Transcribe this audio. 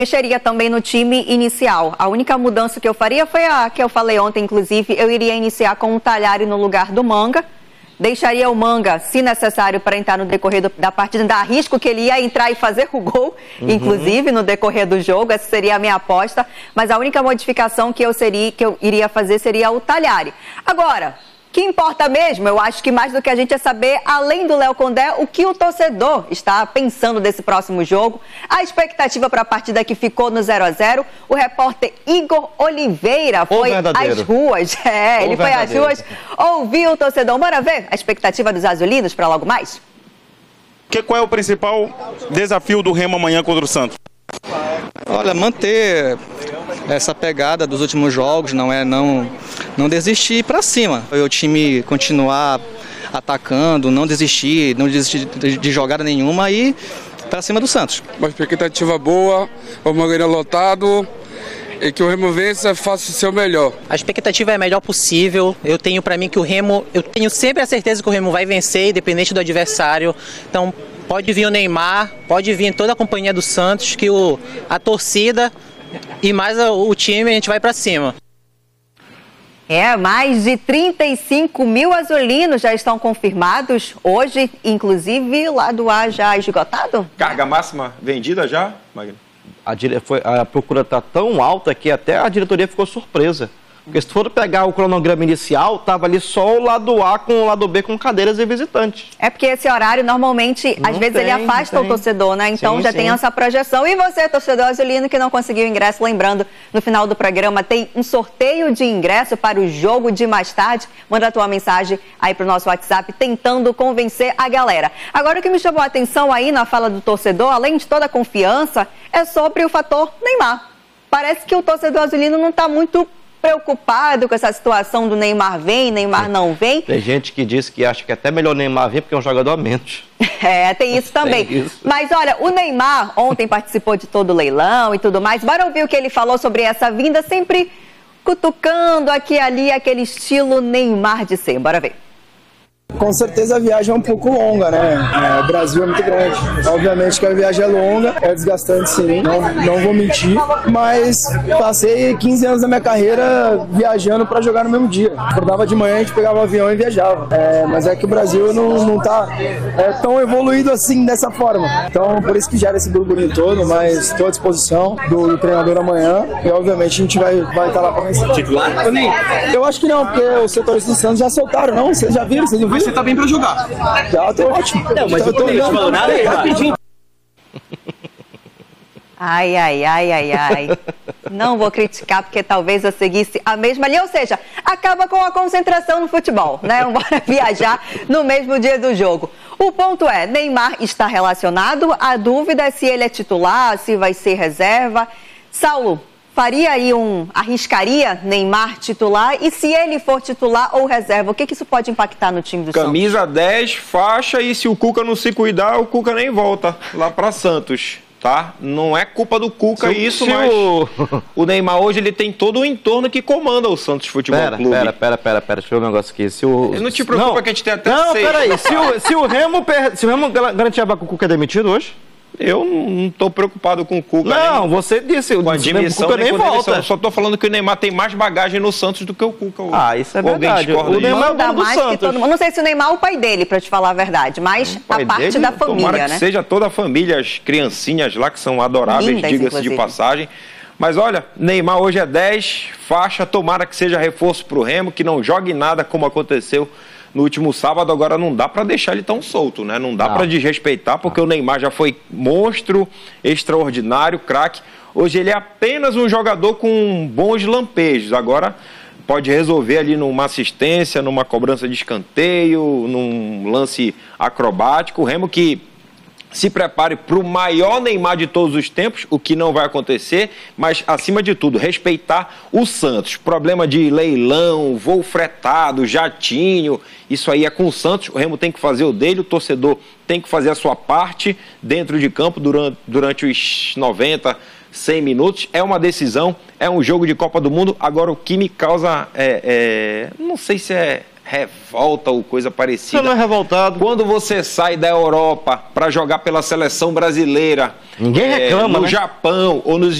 Mexeria também no time inicial. A única mudança que eu faria foi a que eu falei ontem, inclusive, eu iria iniciar com o Talhari no lugar do Manga. Deixaria o Manga, se necessário, para entrar no decorrer da partida, dar risco que ele ia entrar e fazer o gol, inclusive, no decorrer do jogo. Essa seria a minha aposta. Mas a única modificação que eu iria fazer seria o Talhari. Agora, o que importa mesmo, eu acho que mais do que a gente é saber, além do Léo Condé, o que o torcedor está pensando desse próximo jogo. A expectativa para a partida que ficou no 0-0, o repórter Igor Oliveira foi às ruas. Ele foi às ruas, ouviu o torcedor. Bora ver a expectativa dos azulinos para logo mais? Qual é o principal desafio do Remo amanhã contra o Santos? Olha, manter essa pegada dos últimos jogos, não desistir para cima. O time continuar atacando, não desistir de jogada nenhuma e para cima do Santos. Uma expectativa boa, o Mangueira lotado e que o Remo vença, faça o seu melhor. A expectativa é a melhor possível. Eu tenho para mim que eu tenho sempre a certeza que o Remo vai vencer, independente do adversário. Então pode vir o Neymar, pode vir toda a companhia do Santos, que a torcida e mais o time, a gente vai para cima. Mais de 35 mil azulinos já estão confirmados hoje, inclusive lado A já esgotado? Carga máxima vendida já, Magno? A procura está tão alta que até a diretoria ficou surpresa. Porque se for pegar o cronograma inicial, estava ali só o lado A com o lado B com cadeiras e visitantes. É porque esse horário, normalmente, às vezes ele afasta o torcedor, né? Então já tem essa projeção. E você, torcedor azulino, que não conseguiu ingresso, lembrando, no final do programa tem um sorteio de ingresso para o jogo de mais tarde. Manda a tua mensagem aí pro nosso WhatsApp, tentando convencer a galera. Agora, o que me chamou a atenção aí na fala do torcedor, além de toda a confiança, é sobre o fator Neymar. Parece que o torcedor azulino não está muito preocupado com essa situação do Neymar vem, Neymar não vem. Tem gente que diz que acha que é até melhor o Neymar vir porque é um jogador a menos. Tem isso também. Tem isso. Mas olha, o Neymar ontem participou de todo o leilão e tudo mais. Bora ouvir o que ele falou sobre essa vinda, sempre cutucando aqui e ali, aquele estilo Neymar de ser. Bora ver. Com certeza a viagem é um pouco longa, né? O Brasil é muito grande. Obviamente que a viagem é longa, é desgastante sim, não vou mentir, mas passei 15 anos da minha carreira viajando para jogar no mesmo dia. Acordava de manhã, a gente pegava o avião e viajava. Mas é que o Brasil não tá tão evoluído assim dessa forma. Então, por isso que gera esse burburinho todo, mas estou à disposição do treinador amanhã e obviamente a gente vai estar lá para vencer. Titular? Eu acho que não, porque os setores do Santos já soltaram, não? Vocês já viram? Vocês não viram? Você tá bem pra jogar. Já, tô ótimo. Não, mas eu tô falando nada aí, rapidinho. Ai. Não vou criticar, porque talvez eu seguisse a mesma linha. Ou seja, acaba com a concentração no futebol, né? Bora viajar no mesmo dia do jogo. O ponto é, Neymar está relacionado. A dúvida é se ele é titular, se vai ser reserva. Saulo, faria aí arriscaria Neymar titular? E se ele for titular ou reserva, o que isso pode impactar no time do Santos? Camisa 10, faixa, e se o Cuca não se cuidar, o Cuca nem volta lá para Santos, tá? Não é culpa do Cuca mas o Neymar hoje ele tem todo o entorno que comanda o Santos Futebol Clube. Pera, deixa eu ver um negócio aqui. Não te preocupa que a gente tem até Não, peraí, se o Remo garantir a vaga, o Cuca é demitido hoje? Eu não estou preocupado com o Cuca. Não, você disse, com a admissão, o Cuca nem volta. Eu só estou falando que o Neymar tem mais bagagem no Santos do que o Cuca. Isso é verdade. O Neymar é o dono do Santos. Não sei se o Neymar é o pai dele, para te falar a verdade, mas a parte da família, tomara que seja toda a família, as criancinhas lá que são adoráveis, diga-se de passagem. Mas olha, Neymar hoje é 10, faixa, tomara que seja reforço para o Remo, que não jogue nada como aconteceu no último sábado. Agora não dá para deixar ele tão solto, né? Não dá para desrespeitar, porque o Neymar já foi monstro, extraordinário, craque. Hoje ele é apenas um jogador com bons lampejos. Agora pode resolver ali numa assistência, numa cobrança de escanteio, num lance acrobático. O Remo que se prepare para o maior Neymar de todos os tempos, o que não vai acontecer, mas, acima de tudo, respeitar o Santos. Problema de leilão, voo fretado, jatinho, isso aí é com o Santos. O Remo tem que fazer o dele, o torcedor tem que fazer a sua parte dentro de campo durante os 90, 100 minutos. É uma decisão, é um jogo de Copa do Mundo. Agora, o que me causa, não sei se é revolta ou coisa parecida. Você não é revoltado. Quando você sai da Europa para jogar pela seleção brasileira, ninguém reclama, no né? Japão ou nos